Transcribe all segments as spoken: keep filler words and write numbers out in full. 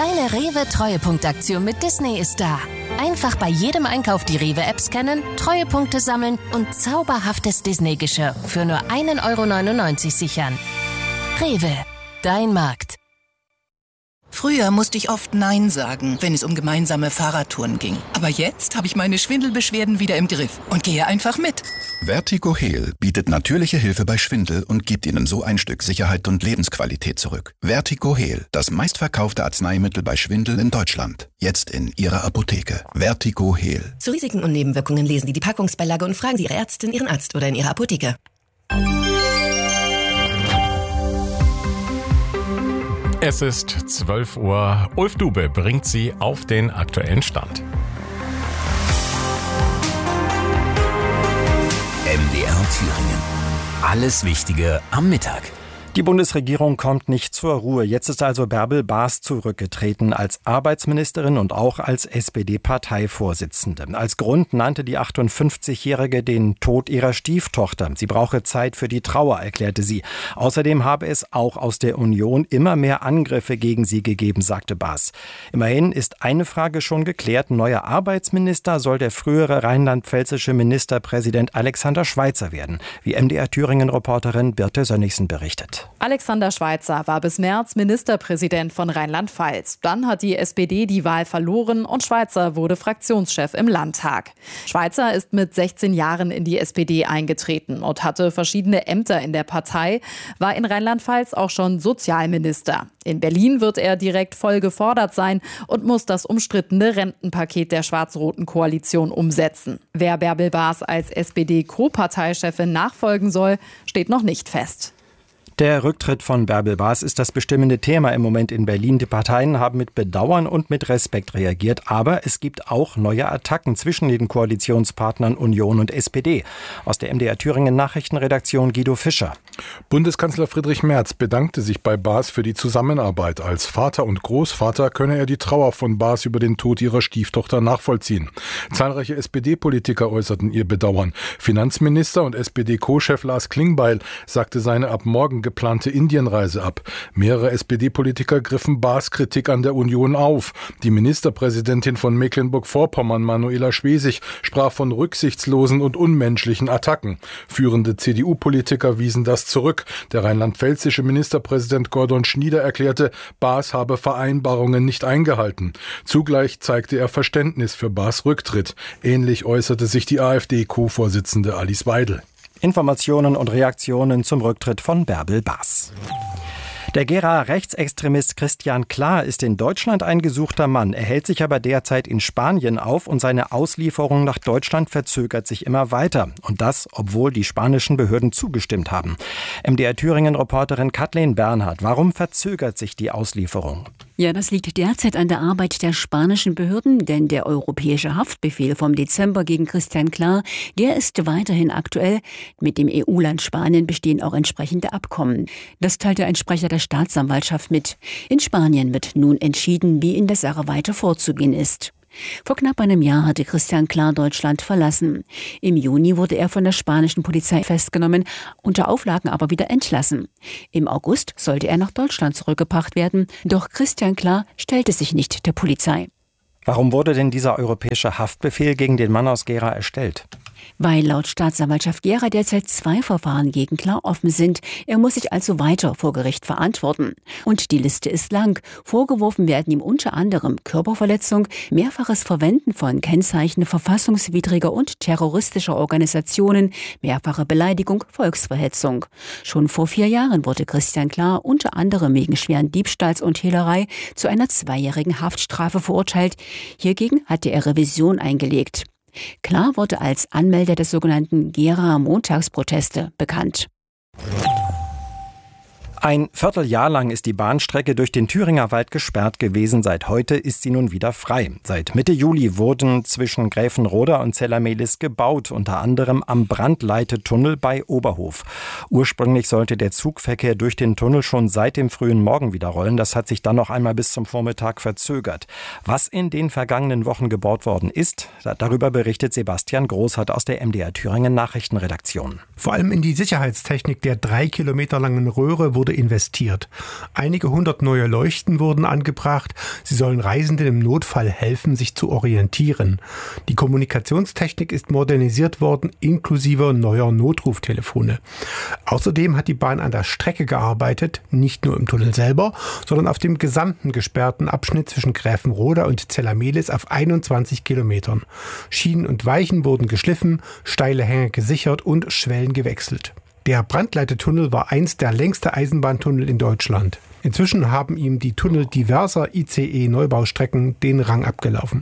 Deine Rewe-Treuepunktaktion mit Disney ist da. Einfach bei jedem Einkauf die Rewe-App scannen, Treuepunkte sammeln und zauberhaftes Disney-Geschirr für nur ein Euro neunundneunzig sichern. Rewe, dein Markt. Früher musste ich oft Nein sagen, wenn es um gemeinsame Fahrradtouren ging. Aber jetzt habe ich meine Schwindelbeschwerden wieder im Griff und gehe einfach mit. Vertigo Heal bietet natürliche Hilfe bei Schwindel und gibt Ihnen so ein Stück Sicherheit und Lebensqualität zurück. Vertigo Heal, das meistverkaufte Arzneimittel bei Schwindel in Deutschland. Jetzt in Ihrer Apotheke. Vertigo Heal. Zu Risiken und Nebenwirkungen lesen Sie die Packungsbeilage und fragen Sie Ihre Ärztin, Ihren Arzt oder in Ihrer Apotheke. Es ist zwölf Uhr. Ulf Dube bringt Sie auf den aktuellen Stand. M D R Thüringen. Alles Wichtige am Mittag. Die Bundesregierung kommt nicht zur Ruhe. Jetzt ist also Bärbel Baas zurückgetreten als Arbeitsministerin und auch als S P D-Parteivorsitzende. Als Grund nannte die achtundfünfzigjährige den Tod ihrer Stieftochter. Sie brauche Zeit für die Trauer, erklärte sie. Außerdem habe es auch aus der Union immer mehr Angriffe gegen sie gegeben, sagte Baas. Immerhin ist eine Frage schon geklärt. Neuer Arbeitsminister soll der frühere rheinland-pfälzische Ministerpräsident Alexander Schweitzer werden, wie M D R Thüringen-Reporterin Birte Sönnigsen berichtet. Alexander Schweitzer war bis März Ministerpräsident von Rheinland-Pfalz. Dann hat die S P D die Wahl verloren und Schweitzer wurde Fraktionschef im Landtag. Schweitzer ist mit sechzehn Jahren in die S P D eingetreten und hatte verschiedene Ämter in der Partei, war in Rheinland-Pfalz auch schon Sozialminister. In Berlin wird er direkt voll gefordert sein und muss das umstrittene Rentenpaket der schwarz-roten Koalition umsetzen. Wer Bärbel Baas als S P D-Co-Parteichefin nachfolgen soll, steht noch nicht fest. Der Rücktritt von Bärbel Baas ist das bestimmende Thema im Moment in Berlin. Die Parteien haben mit Bedauern und mit Respekt reagiert. Aber es gibt auch neue Attacken zwischen den Koalitionspartnern Union und S P D. Aus der M D R Thüringen Nachrichtenredaktion Guido Fischer. Bundeskanzler Friedrich Merz bedankte sich bei Baas für die Zusammenarbeit. Als Vater und Großvater könne er die Trauer von Baas über den Tod ihrer Stieftochter nachvollziehen. Zahlreiche S P D-Politiker äußerten ihr Bedauern. Finanzminister und S P D-Co-Chef Lars Klingbeil sagte seine ab morgen geplante Indienreise ab. Mehrere S P D-Politiker griffen Baas Kritik an der Union auf. Die Ministerpräsidentin von Mecklenburg-Vorpommern, Manuela Schwesig, sprach von rücksichtslosen und unmenschlichen Attacken. Führende C D U-Politiker wiesen das zurück. Der rheinland-pfälzische Ministerpräsident Gordon Schnieder erklärte, Baas habe Vereinbarungen nicht eingehalten. Zugleich zeigte er Verständnis für Baas Rücktritt. Ähnlich äußerte sich die AfD-Co-Vorsitzende Alice Weidel. Informationen und Reaktionen zum Rücktritt von Bärbel Baas. Der Gera Rechtsextremist Christian Klar ist in Deutschland ein gesuchter Mann. Er hält sich aber derzeit in Spanien auf und seine Auslieferung nach Deutschland verzögert sich immer weiter. Und das, obwohl die spanischen Behörden zugestimmt haben. M D R Thüringen-Reporterin Kathleen Bernhard, warum verzögert sich die Auslieferung? Ja, das liegt derzeit an der Arbeit der spanischen Behörden, denn der europäische Haftbefehl vom Dezember gegen Christian Klar, der ist weiterhin aktuell. Mit dem E U-Land Spanien bestehen auch entsprechende Abkommen. Das teilte ein Sprecher der Staatsanwaltschaft mit. In Spanien wird nun entschieden, wie in der Sache weiter vorzugehen ist. Vor knapp einem Jahr hatte Christian Klar Deutschland verlassen. Im Juni wurde er von der spanischen Polizei festgenommen, unter Auflagen aber wieder entlassen. Im August sollte er nach Deutschland zurückgebracht werden, doch Christian Klar stellte sich nicht der Polizei. Warum wurde denn dieser europäische Haftbefehl gegen den Mann aus Gera erstellt? Weil laut Staatsanwaltschaft Gera derzeit zwei Verfahren gegen Klar offen sind. Er muss sich also weiter vor Gericht verantworten. Und die Liste ist lang. Vorgeworfen werden ihm unter anderem Körperverletzung, mehrfaches Verwenden von Kennzeichen verfassungswidriger und terroristischer Organisationen, mehrfache Beleidigung, Volksverhetzung. Schon vor vier Jahren wurde Christian Klar unter anderem wegen schweren Diebstahls und Hehlerei zu einer zweijährigen Haftstrafe verurteilt. Hiergegen hatte er Revision eingelegt. Klar wurde als Anmelder der sogenannten Gera-Montagsproteste bekannt. Ein Vierteljahr lang ist die Bahnstrecke durch den Thüringer Wald gesperrt gewesen. Seit heute ist sie nun wieder frei. Seit Mitte Juli wurden zwischen Gräfenroda und Zellermehlis gebaut, unter anderem am Brandleitetunnel bei Oberhof. Ursprünglich sollte der Zugverkehr durch den Tunnel schon seit dem frühen Morgen wieder rollen. Das hat sich dann noch einmal bis zum Vormittag verzögert. Was in den vergangenen Wochen gebaut worden ist, darüber berichtet Sebastian Großhardt aus der M D R Thüringen Nachrichtenredaktion. Vor allem in die Sicherheitstechnik der drei Kilometer langen Röhre wurde wurde investiert. Einige hundert neue Leuchten wurden angebracht. Sie sollen Reisenden im Notfall helfen, sich zu orientieren. Die Kommunikationstechnik ist modernisiert worden, inklusive neuer Notruftelefone. Außerdem hat die Bahn an der Strecke gearbeitet, nicht nur im Tunnel selber, sondern auf dem gesamten gesperrten Abschnitt zwischen Gräfenroda und Zellamelis auf einundzwanzig Kilometern. Schienen und Weichen wurden geschliffen, steile Hänge gesichert und Schwellen gewechselt. Der Brandleitetunnel war einst der längste Eisenbahntunnel in Deutschland. Inzwischen haben ihm die Tunnel diverser I C E-Neubaustrecken den Rang abgelaufen.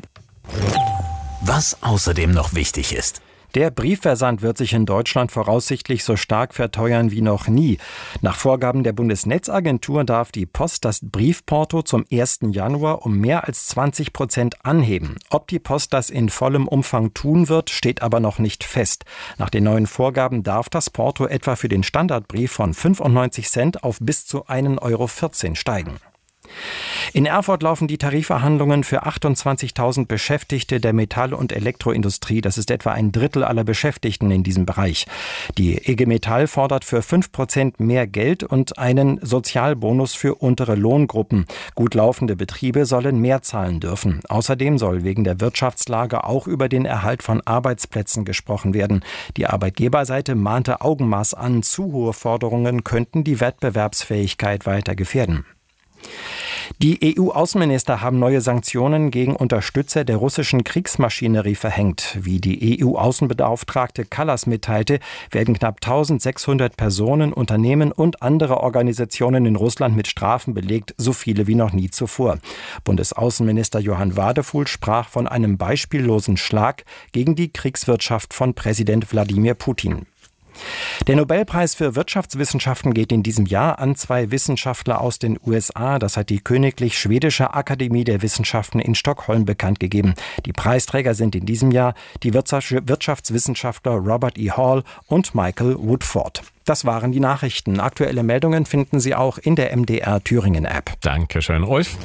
Was außerdem noch wichtig ist. Der Briefversand wird sich in Deutschland voraussichtlich so stark verteuern wie noch nie. Nach Vorgaben der Bundesnetzagentur darf die Post das Briefporto zum ersten Januar um mehr als zwanzig Prozent anheben. Ob die Post das in vollem Umfang tun wird, steht aber noch nicht fest. Nach den neuen Vorgaben darf das Porto etwa für den Standardbrief von fünfundneunzig Cent auf bis zu ein Euro vierzehn steigen. In Erfurt laufen die Tarifverhandlungen für achtundzwanzigtausend Beschäftigte der Metall- und Elektroindustrie. Das ist etwa ein Drittel aller Beschäftigten in diesem Bereich. Die E G Metall fordert für fünf Prozent mehr Geld und einen Sozialbonus für untere Lohngruppen. Gut laufende Betriebe sollen mehr zahlen dürfen. Außerdem soll wegen der Wirtschaftslage auch über den Erhalt von Arbeitsplätzen gesprochen werden. Die Arbeitgeberseite mahnte Augenmaß an. Zu hohe Forderungen könnten die Wettbewerbsfähigkeit weiter gefährden. Die E U-Außenminister haben neue Sanktionen gegen Unterstützer der russischen Kriegsmaschinerie verhängt. Wie die E U-Außenbeauftragte Kallas mitteilte, werden knapp eintausendsechshundert Personen, Unternehmen und andere Organisationen in Russland mit Strafen belegt, so viele wie noch nie zuvor. Bundesaußenminister Johann Wadefuhl sprach von einem beispiellosen Schlag gegen die Kriegswirtschaft von Präsident Wladimir Putin. Der Nobelpreis für Wirtschaftswissenschaften geht in diesem Jahr an zwei Wissenschaftler aus den U S A. Das hat die Königlich Schwedische Akademie der Wissenschaften in Stockholm bekannt gegeben. Die Preisträger sind in diesem Jahr die Wirtschaftswissenschaftler Robert E. Hall und Michael Woodford. Das waren die Nachrichten. Aktuelle Meldungen finden Sie auch in der M D R Thüringen App. Dankeschön, Ulf.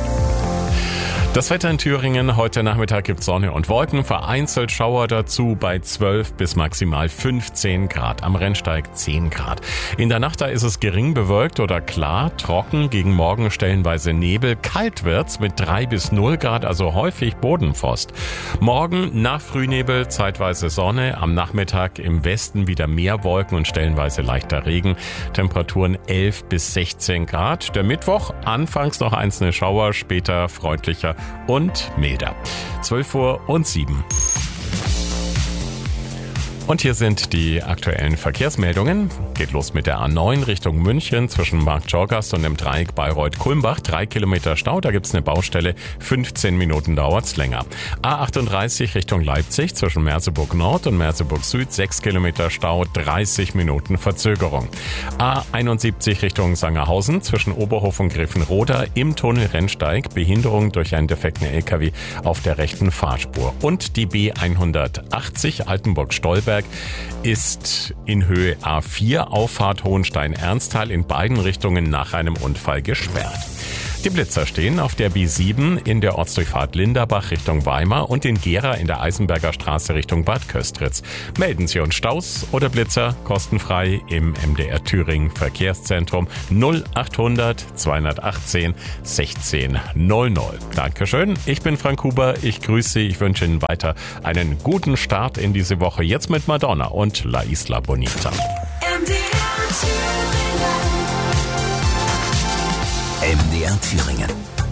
Das Wetter in Thüringen, heute Nachmittag gibt es Sonne und Wolken, vereinzelt Schauer dazu bei zwölf bis maximal fünfzehn Grad, am Rennsteig zehn Grad. In der Nacht da ist es gering bewölkt oder klar, trocken, gegen Morgen stellenweise Nebel, kalt wird's mit drei bis null Grad, also häufig Bodenfrost. Morgen nach Frühnebel zeitweise Sonne, am Nachmittag im Westen wieder mehr Wolken und stellenweise leichter Regen, Temperaturen elf bis sechzehn Grad. Der Mittwoch, anfangs noch einzelne Schauer, später freundlicher und milder. zwölf Uhr und sieben. Und hier sind die aktuellen Verkehrsmeldungen. Geht los mit der A neun Richtung München zwischen Marktschorgast und dem Dreieck Bayreuth-Kulmbach. Drei Kilometer Stau, da gibt's eine Baustelle. fünfzehn Minuten dauert's länger. A achtunddreißig Richtung Leipzig zwischen Merseburg Nord und Merseburg Süd. Sechs Kilometer Stau, dreißig Minuten Verzögerung. A einundsiebzig Richtung Sangerhausen zwischen Oberhof und Griffenroda im Tunnel Rennsteig. Behinderung durch einen defekten L K W auf der rechten Fahrspur. Und die B hundertachtzig Altenburg-Stolberg ist in Höhe A vier Auffahrt Hohenstein-Ernsthal in beiden Richtungen nach einem Unfall gesperrt. Die Blitzer stehen auf der B sieben in der Ortsdurchfahrt Linderbach Richtung Weimar und in Gera in der Eisenberger Straße Richtung Bad Köstritz. Melden Sie uns Staus oder Blitzer kostenfrei im M D R Thüringen Verkehrszentrum null achthundert zweihundertachtzehn sechzehn null null. Dankeschön, ich bin Frank Huber, ich grüße Sie, ich wünsche Ihnen weiter einen guten Start in diese Woche. Jetzt mit Madonna und La Isla Bonita. M D R Thüringen. M D R Thüringen.